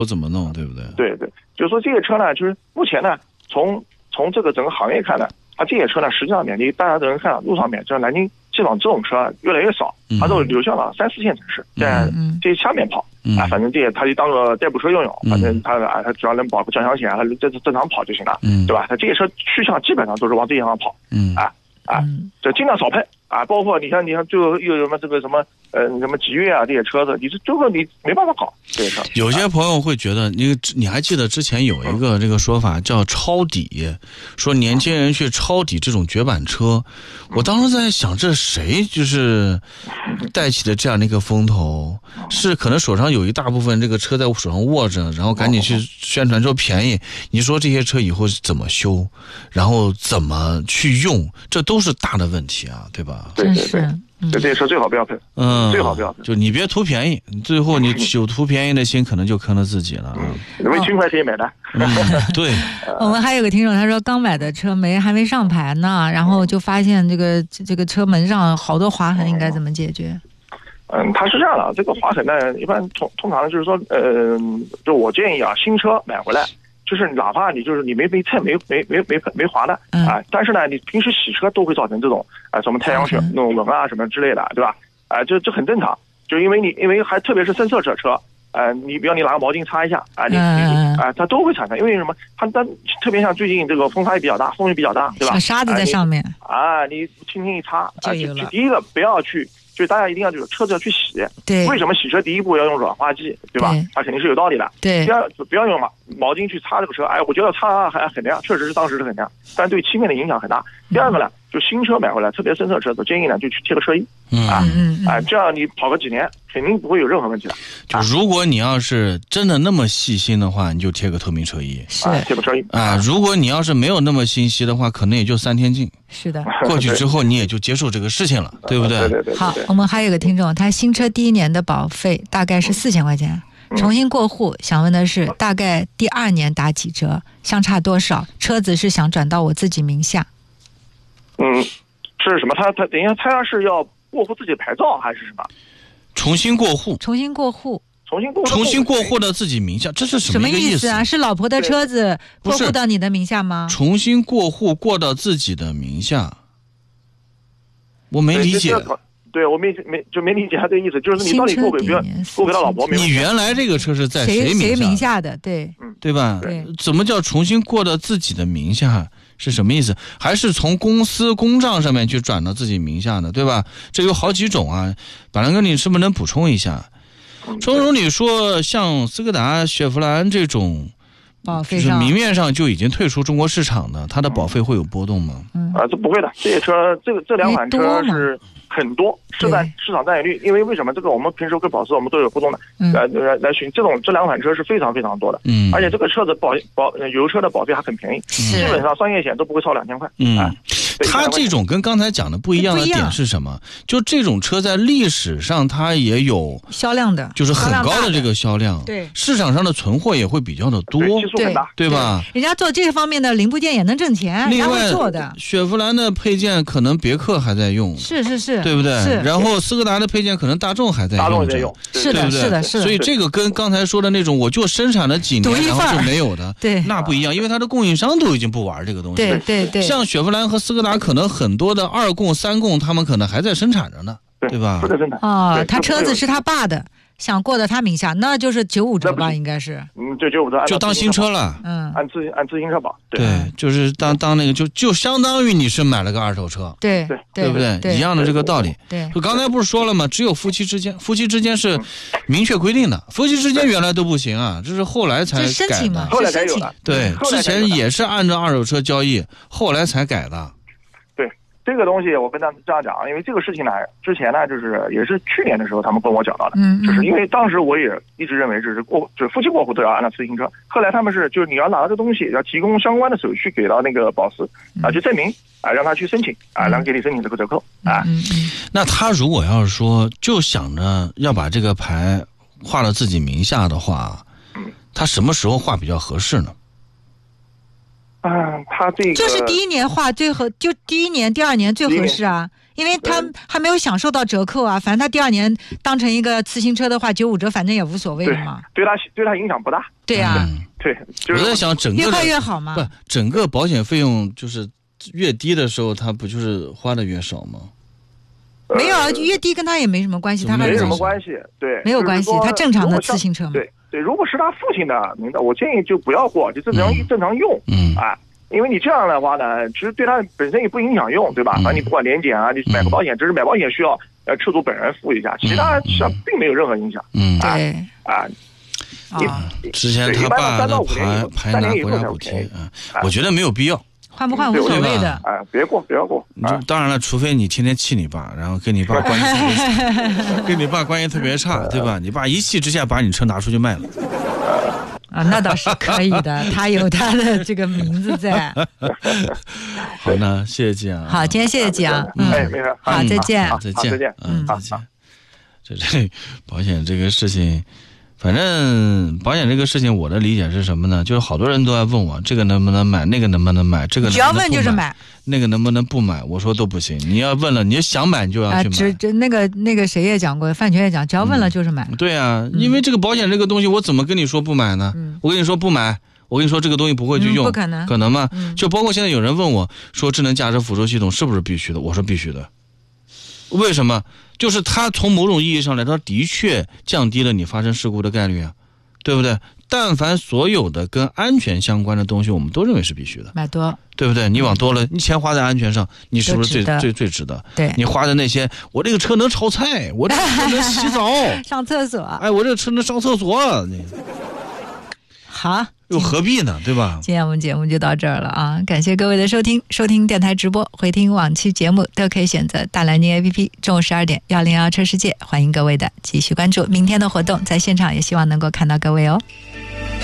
我怎么弄，对不对？ 对对，就是说这些车呢，就是目前呢，从这个整个行业看呢，它这些车呢，实际上面大家都能看到路上面，就是南京这种车越来越少，它都流向了3、4线城市，在这下面跑。反正这些它就当个代步车用，反正它只要能保个交强险，它正常跑就行了，对吧？它这些车去向基本上都是往这些方向跑，就尽量少配啊。包括你看最后又有什么这个什么什么极越啊这些车子，最后你没办法搞这些车。 有些朋友会觉得，你还记得之前有一个这个说法叫抄底，说年轻人去抄底这种绝版车。我当时在想，这谁就是带起的这样的一个风头？是可能手上有一大部分这个车在手上握着，然后赶紧去宣传说便宜。你说这些车以后怎么修，然后怎么去用，这都是大的问题啊，对吧？ 对对对。这些车最好不要配，最好不要配， 就你别图便宜，最后你有图便宜的心，可能就坑了自己了。 为情怀可以买的。 对。 我们还有个听众，他说刚买的车还没上牌呢，然后就发现这个车门上好多划痕，应该怎么解决？ 它是这样的，这个划痕呢，一般通常就是说，就我建议啊，新车买回来。就是哪怕你没蹭没划的但是呢，你平时洗车都会造成这种什么太阳穴那种纹啊什么之类的，对吧？这很正常，就因为还特别是深色车你比如你拿个毛巾擦一下它都会产生，因为什么？它特别像最近这个风沙也比较大，风也比较大，对吧？ 沙子在上面你轻轻一擦就第一个不要去。就是大家一定要车子要去洗， 对， 为什么洗车第一步要用软化剂，对吧？它肯定是有道理的。 对， 第二不要用毛巾去擦这个车，我觉得擦还很亮，确实是当时是很亮，但对漆面的影响很大。第二个呢，就新车买回来，特别深色车子，建议呢就去贴个车衣，这样你跑个几年，肯定不会有任何问题的。 就如果你要是真的那么细心的话，你就贴个透明车衣， 贴个车衣如果你要是没有那么心细的话，可能也就3天镜。 是的， 过去之后你也就接受这个事情了，对不对？ 对。 好，我们还有个听众，他新车第1年的保费大概是4000块钱，重新过户，想问的是大概第2年打几折，相差多少？车子是想转到我自己名下。 是什么？他等一下，他要是要过户自己的牌照还是什么？ 重新过户到自己名下，这是什么意思啊？是老婆的车子过户到你的名下吗？ 重新过户过到自己的名下，我没理解。 对，我没理解他这个意思，就是你到底过给他老婆名下？ 你原来这个车是在谁名下的？ 对吧？ 对， 怎么叫重新过到自己的名下？是什么意思？还是从公司公账上面去转到自己名下的，对吧？这有好几种啊。板蓝哥，你是不是能补充一下？正如你说，像斯柯达、雪佛兰这种保费就是明面上就已经退出中国市场的，它的保费会有波动吗？ 这不会的，这些车这2款车是很多，是在市场占有率。因为什么？这个我们平时跟保时我们都有互动的，来询这2款车是非常非常多的，而且这个车子油车的保费还很便宜，基本上商业险都不会超2000块。 它这种跟刚才讲的不一样的点是什么？就这种车在历史上它也有销量的， 就是很高的这个销量， 对， 市场上的存货也会比较的多，对吧？ 人家做这方面的零部件也能挣钱， 另外做的雪佛兰的配件可能别克还在用， 是， 对不对？然后斯柯达的配件可能大众还在用着， 是的。 所以这个跟刚才说的那种我就生产了几年然后就没有的， 对， 那不一样，因为它的供应商都已经不玩这个东西。 对。 像雪佛兰和斯柯达可能很多的2供3供他们可能还在生产着呢，对吧？ 他车子是他爸的，想过到他名下，那就是95折吧，应该是。 对，95折， 就当新车了。 按自行车保。 对，就是当那个就相当于你是买了个2手车。 对不对？一样的这个道理。 对。 就刚才不是说了吗？只有夫妻之间是明确规定的，夫妻之间原来都不行啊，这是后来才改的。 后来才有的。 对，之前也是按照2手车交易，后来才改的。 这个东西我跟他们这样讲，因为这个事情呢，之前呢就是也是去年的时候他们跟我讲到的，就是因为当时我也一直认为就是夫妻过户都要按照自行车，后来他们是就是你要拿这东西要提供相关的手续给到那个保时去证明让他去申请然后给你申请这个折扣那他如果要是说就想着要把这个牌划到自己名下的话，他什么时候划比较合适呢？ 他这个就是第1年划就第1年、第2年最合适啊， 因为他还没有享受到折扣啊，反正他第2年当成一个自行车的话，95折反正也无所谓了嘛。 对他影响不大。 对呀， 对，就是我在想整个越快越好嘛。 不，整个保险费用就是越低的时候，他不就是花的越少吗？ 没有，越低跟他也没什么关系，他还没什么关系，对， 没有关系，他正常的自行车嘛。 对，如果是他父亲的名字，我建议就不要过，就正常用，因为你这样的话呢，其实对他本身也不影响用，对吧？反正你不管年检啊，你买个保险，只是买保险需要车主本人付一下，其他实际上并没有任何影响。 对之前他爸的排拿国家补贴，我觉得没有必要。 换不换无所谓的， 别过。 当然了，除非你天天气你爸，然后跟你爸关系特别差，跟你爸关系特别差，对吧？你爸一气之下把你车拿出去卖了。 那倒是可以的，他有他的这个名字在。 好，那谢谢季阳。 好，今天谢谢季阳。 没事。 好，再见。 再见。 再见。 再见。这保险这个事情。反正保险这个事情，我的理解是什么呢？就是好多人都在问我，这个能不能买，那个能不能买，这个能不能不买， 只要问就是买， 那个能不能不买？我说都不行。你要问了，你想买你就要去买。 那个谁也讲过，范全也讲，只要问了就是买。 对啊，因为这个保险这个东西，我怎么跟你说不买呢？我跟你说不买，我跟你说这个东西不会去用， 不可能， 可能吗？就包括现在有人问我说，智能驾驶辅助系统是不是必须的？我说必须的。为什么？就是它从某种意义上来，它的确降低了你发生事故的概率啊。对不对？但凡所有的跟安全相关的东西，我们都认为是必须的。 买多， 对不对？你往多了，你钱花在安全上，你是不是最值得？ 对， 你花的那些，我这个车能炒菜，我这个车能洗澡， 上厕所。 哎，我这个车能上厕所。 好， 又何必呢？对吧？ 今天我们节目就到这儿了啊！感谢各位的收听电台直播，回听往期节目都可以选择大蓝鲸 APP。中午12点101车世界，欢迎各位的继续关注明天的活动，在现场也希望能够看到各位哦。